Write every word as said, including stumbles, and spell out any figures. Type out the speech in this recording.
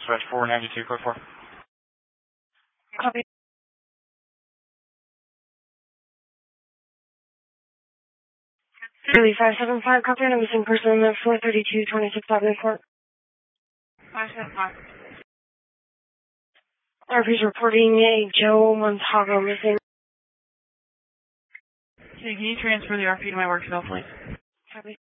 dispatch four ninety-two, code four. Copy. Really, five seven five, copy on a missing person at four thirty-two twenty-six Avenue Court. five seven five. R P's reporting a Joe Montago missing. Okay, can you transfer the R P to my work cell, please? Copy.